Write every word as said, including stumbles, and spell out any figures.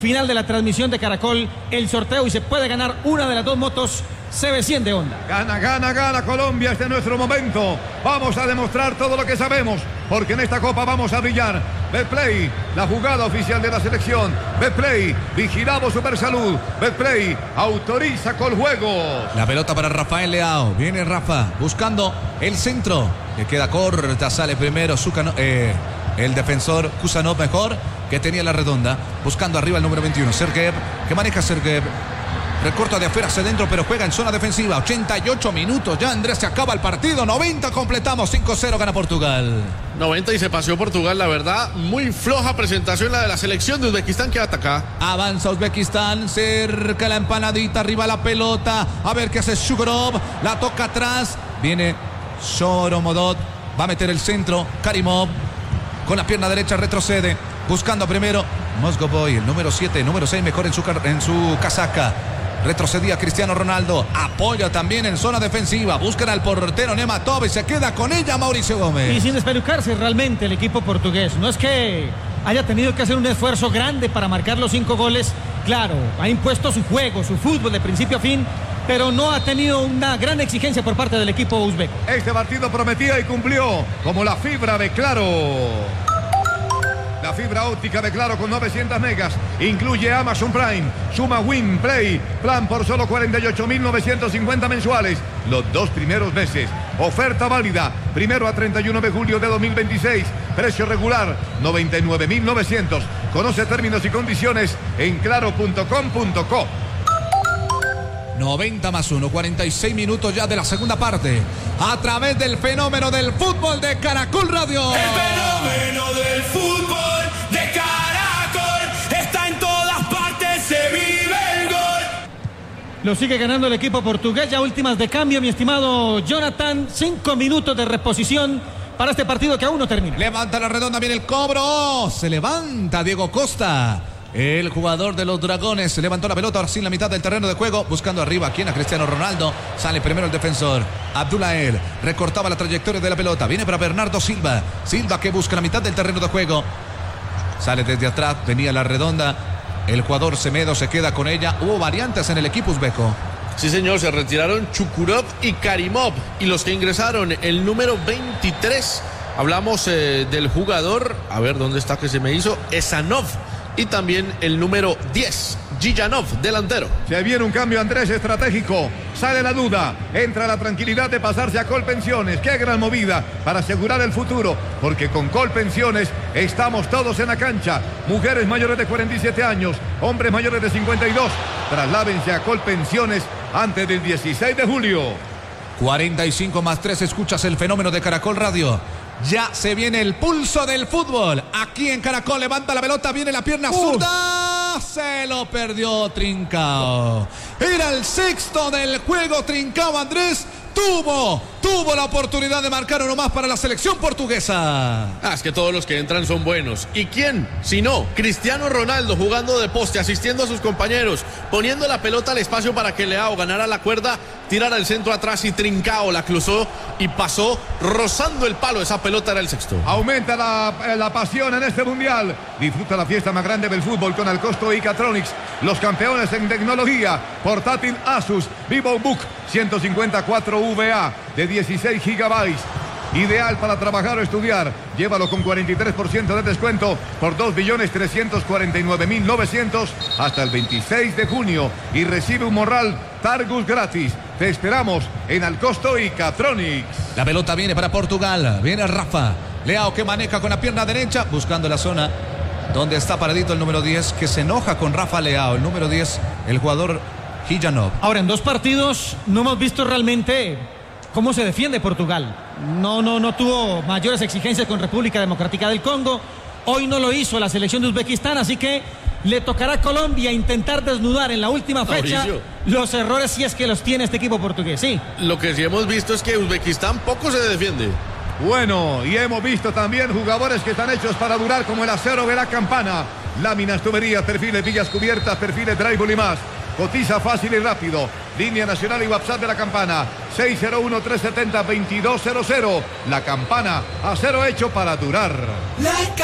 Final de la transmisión de Caracol, el sorteo, y se puede ganar una de las dos motos C B cien de Honda. Gana, gana, gana Colombia, este es nuestro momento. Vamos a demostrar todo lo que sabemos, porque en esta copa vamos a brillar. Betplay, la jugada oficial de la selección. Betplay, vigilamos Supersalud. Betplay, autoriza Coljuegos. La pelota para Rafael Leao. Viene Rafa buscando el centro. Le queda corta, sale primero Zucano, eh, el defensor Kusanov mejor, que tenía la redonda. Buscando arriba el número veintiuno, Sergeev, que maneja Sergeev. Recorta de afuera hacia adentro, pero juega en zona defensiva. ochenta y ocho minutos ya, Andrés, se acaba el partido. noventa completamos, cinco cero gana Portugal. noventa y se paseó Portugal, la verdad. Muy floja presentación la de la selección de Uzbekistán, que ataca. Avanza Uzbekistán, cerca la empanadita, arriba la pelota. A ver qué hace Shukurov, la toca atrás. Viene Shoromodot, va a meter el centro. Karimov, con la pierna derecha retrocede. Buscando primero Mosgoboy, el número siete, el número seis mejor en su, en su casaca. Retrocedía Cristiano Ronaldo. Apoya también en zona defensiva. Buscan al portero Nematov y se queda con ella Mauricio Gómez. Y sin despelucarse realmente el equipo portugués. No es que haya tenido que hacer un esfuerzo grande para marcar los cinco goles. Claro, ha impuesto su juego, su fútbol de principio a fin, pero no ha tenido una gran exigencia por parte del equipo uzbeco. Este partido prometía y cumplió, como la fibra de Claro. La fibra óptica de Claro con novecientos megas. Incluye Amazon Prime. Suma Win Play. Plan por solo cuarenta y ocho mil novecientos cincuenta mensuales. Los dos primeros meses. Oferta válida. Primero a treinta y uno de julio de dos mil veintiséis. Precio regular noventa y nueve mil novecientos. Conoce términos y condiciones en claro punto com punto co. noventa más uno, cuarenta y seis minutos ya de la segunda parte. A través del fenómeno del fútbol de Caracol Radio. El fenómeno del fútbol de Caracol está en todas partes, se vive el gol. Lo sigue ganando el equipo portugués. Ya últimas de cambio, mi estimado Jonathan. Cinco minutos de reposición para este partido que aún no termina. Levanta la redonda, viene el cobro. Se levanta Diego Costa, el jugador de los Dragones. Se levantó la pelota, ahora sí en la mitad del terreno de juego, buscando arriba a quien, a Cristiano Ronaldo. Sale primero el defensor Abdullael, recortaba la trayectoria de la pelota, viene para Bernardo Silva. Silva que busca la mitad del terreno de juego. Sale desde atrás, venía la redonda. El jugador Semedo se queda con ella. Hubo variantes en el equipo uzbeco. Sí, señor, se retiraron Shukurov y Karimov. Y los que ingresaron, el número veintitrés. Hablamos eh, del jugador, a ver dónde está que se me hizo, Esanov. Y también el número diez, Gijanov, delantero. Se viene un cambio, Andrés, estratégico. Sale la duda, entra la tranquilidad de pasarse a Colpensiones. Qué gran movida para asegurar el futuro, porque con Colpensiones estamos todos en la cancha. Mujeres mayores de cuarenta y siete años, hombres mayores de cincuenta y dos. Trasládense a Colpensiones antes del dieciséis de julio. cuarenta y cinco más tres, escuchas el fenómeno de Caracol Radio. Ya se viene el pulso del fútbol. Aquí en Caracol, levanta la pelota, viene la pierna zurda. Uh. Se lo perdió Trincao. Era el sexto del juego. Trincao, Andrés, tuvo, tuvo la oportunidad de marcar uno más para la selección portuguesa. Ah, es que todos los que entran son buenos. ¿Y quién? Si no, Cristiano Ronaldo jugando de poste, asistiendo a sus compañeros, poniendo la pelota al espacio para que Leao ganara la cuerda, tirara el centro atrás y Trincao la cruzó y pasó rozando el palo. Esa pelota era el sexto. Aumenta la, la pasión en este mundial. Disfruta la fiesta más grande del fútbol con Alcosto y Catronics. Los campeones en tecnología. Portátil Asus VivoBook ciento cincuenta y cuatro V A de dieciséis gigabytes. Ideal para trabajar o estudiar. Llévalo con cuarenta y tres por ciento de descuento por dos millones trescientos cuarenta y nueve mil novecientos hasta el veintiséis de junio y recibe un morral Targus gratis. Te esperamos en Alcosto y Catronics. La pelota viene para Portugal. Viene Rafa Leao, que maneja con la pierna derecha, buscando la zona donde está paradito el número diez, que se enoja con Rafa Leao. El número diez, el jugador Gijanov. Ahora, en dos partidos no hemos visto realmente cómo se defiende Portugal. No, no, no tuvo mayores exigencias con República Democrática del Congo. Hoy no lo hizo la selección de Uzbekistán, así que le tocará a Colombia intentar desnudar en la última fecha Mauricio. Los errores, si es que los tiene este equipo portugués. Sí. Lo que sí hemos visto es que Uzbekistán poco se defiende. Bueno, y hemos visto también jugadores que están hechos para durar, como el acero de la campana. Láminas, tuberías, perfiles, villas cubiertas, perfiles, drywall y más. Cotiza fácil y rápido. Línea nacional y WhatsApp de la campana. seis cero uno, tres siete cero, dos dos cero cero. La campana, acero hecho para durar.